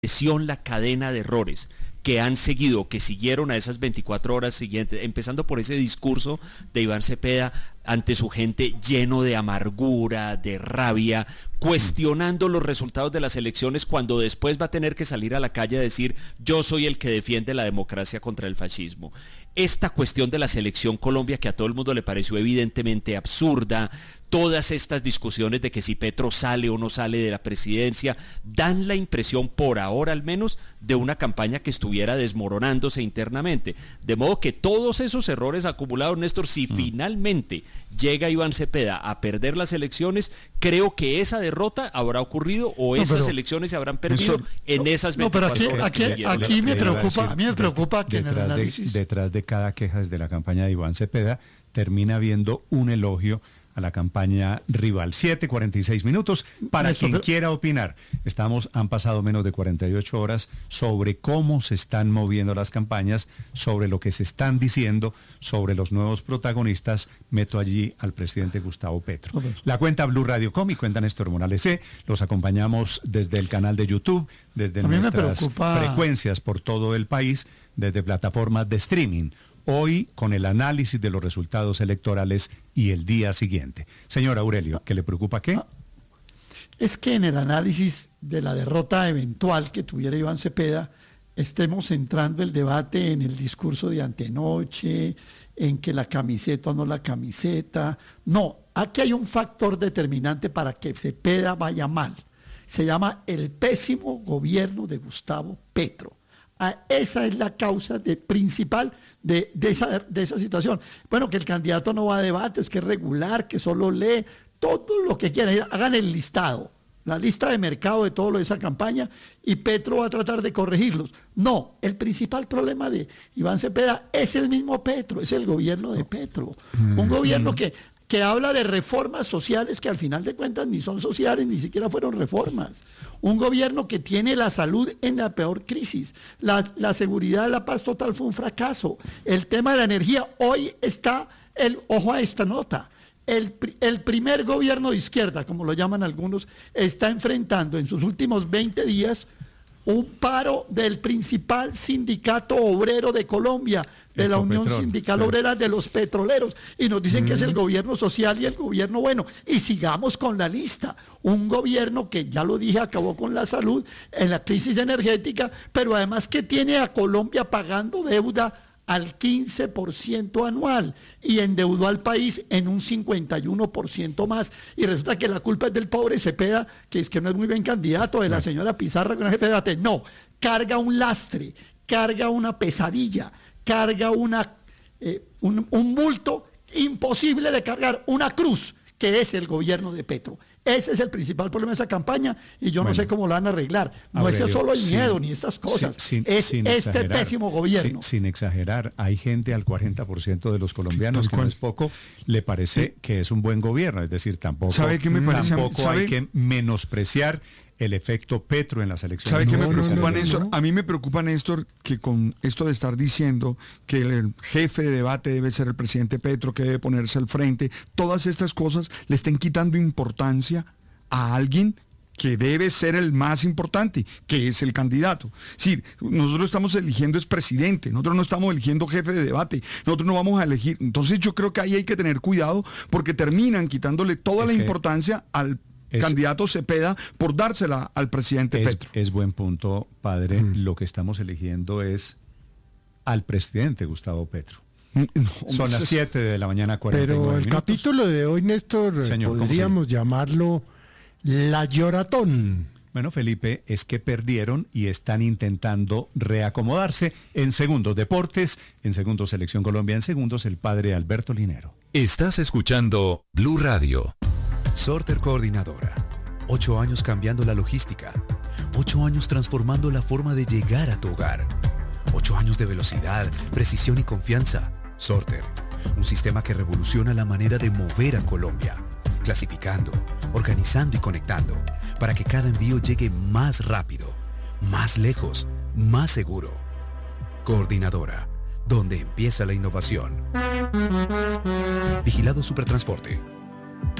la cadena de errores que han seguido, que siguieron a esas 24 horas siguientes, empezando por ese discurso de Iván Cepeda ante su gente lleno de amargura, de rabia, cuestionando los resultados de las elecciones, cuando después va a tener que salir a la calle a decir: yo soy el que defiende la democracia contra el fascismo. Esta cuestión de la selección Colombia, que a todo el mundo le pareció evidentemente absurda, todas estas discusiones de que si Petro sale o no sale de la presidencia, dan la impresión, por ahora al menos, de una campaña que estuviera desmoronándose internamente. De modo que todos esos errores acumulados, Néstor, si finalmente llega Iván Cepeda a perder las elecciones, creo que esa derrota habrá ocurrido, o esas elecciones se habrán perdido en esas 24 horas que siguieron. Aquí a mí me preocupa que en el análisis... Detrás de cada queja desde la campaña de Iván Cepeda termina habiendo un elogio a la campaña rival. 7:46 minutos para quien quiera opinar. Han pasado menos de 48 horas sobre cómo se están moviendo las campañas, sobre lo que se están diciendo, sobre los nuevos protagonistas. Meto allí al presidente Gustavo Petro. La cuenta Blue Radio Com y cuenta Néstor Morales C. Los acompañamos desde el canal de YouTube, desde nuestras frecuencias por todo el país, desde plataformas de streaming. Hoy con el análisis de los resultados electorales y el día siguiente. Señor Aurelio, ¿qué le preocupa qué? Es que en el análisis de la derrota eventual que tuviera Iván Cepeda, estemos centrando el debate en el discurso de antenoche, en que la camiseta o no la camiseta. No, aquí hay un factor determinante para que Cepeda vaya mal. Se llama el pésimo gobierno de Gustavo Petro. Esa es la causa principal de esa situación. Bueno, que el candidato no va a debates, que es regular, que solo lee, todo lo que quieran. Hagan el listado, la lista de mercado de todo lo de esa campaña, y Petro va a tratar de corregirlos. No, el principal problema de Iván Cepeda es el mismo Petro, es el gobierno de Petro. Un gobierno que habla de reformas sociales que al final de cuentas ni son sociales, ni siquiera fueron reformas. Un gobierno que tiene la salud en la peor crisis. La seguridad, la paz total fue un fracaso. El tema de la energía, hoy está, ojo a esta nota, el primer gobierno de izquierda, como lo llaman algunos, está enfrentando en sus últimos 20 días un paro del principal sindicato obrero de Colombia, de la Unión Sindical Obrera de los Petroleros, y nos dicen que es el gobierno social y el gobierno bueno. Y sigamos con la lista. Un gobierno que, ya lo dije, acabó con la salud, en la crisis energética, pero además que tiene a Colombia pagando deuda al 15% anual y endeudó al país en un 51% más. Y resulta que la culpa es del pobre Cepeda, que es que no es muy buen candidato, de la señora Pizarra, que no es jefe de debate. No, carga un lastre, carga una pesadilla, carga un bulto imposible de cargar, una cruz, que es el gobierno de Petro. Ese es el principal problema de esa campaña, y yo no sé cómo lo van a arreglar. No Aurelio, es solo el miedo ni estas cosas, es este pésimo gobierno. Sin exagerar, hay gente, al 40% de los colombianos, que no es poco, le parece que es un buen gobierno. Es decir, tampoco, ¿sabe qué me parece? Hay que menospreciar el efecto Petro en las elecciones. ¿Sabe qué me preocupa, Néstor? A mí me preocupa, Néstor, que con esto de estar diciendo que el jefe de debate debe ser el presidente Petro, que debe ponerse al frente, todas estas cosas le estén quitando importancia a alguien que debe ser el más importante, que es el candidato. Sí, nosotros estamos eligiendo es presidente, nosotros no estamos eligiendo jefe de debate, nosotros no vamos a elegir. Entonces yo creo que ahí hay que tener cuidado, porque terminan quitándole toda la importancia al candidato Cepeda por dársela al presidente Petro. Es buen punto, padre. Lo que estamos eligiendo es al presidente Gustavo Petro. Son las 7 de la mañana, 49 Pero el minutos. Capítulo de hoy, Néstor, Señor, podríamos llamarlo La Lloratón. Bueno, Felipe, es que perdieron y están intentando reacomodarse. En segundos, deportes; en segundos, Selección Colombia; en segundos, el padre Alberto Linero. Estás escuchando Blue Radio. Sorter Coordinadora. 8 años cambiando la logística. 8 años transformando la forma de llegar a tu hogar. 8 años de velocidad, precisión y confianza. Sorter, un sistema que revoluciona la manera de mover a Colombia. Clasificando, organizando y conectando, para que cada envío llegue más rápido, más lejos, más seguro. Coordinadora, donde empieza la innovación. Vigilado Supertransporte.